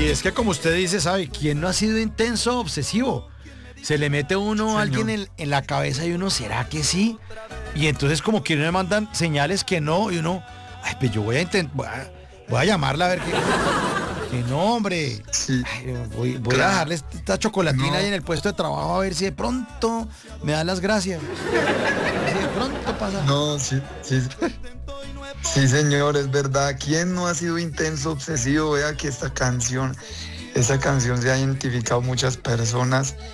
es que como usted dice, ¿sabe? ¿Quién no ha sido intenso, obsesivo? Se le mete uno a alguien en la cabeza y uno, ¿será que sí? Y entonces como que le mandan señales que no, y uno, ay, pues yo voy a intentar, voy a llamarla a ver qué. Que no, hombre. Sí, Ay, voy a claro. dejarle esta chocolatina ahí No, en el puesto de trabajo a ver si de pronto me dan las gracias. Si de pronto pasa. no, sí, sí, sí, señor, es verdad. ¿Quién no ha sido intenso, obsesivo? Vea que esta canción se ha identificado muchas personas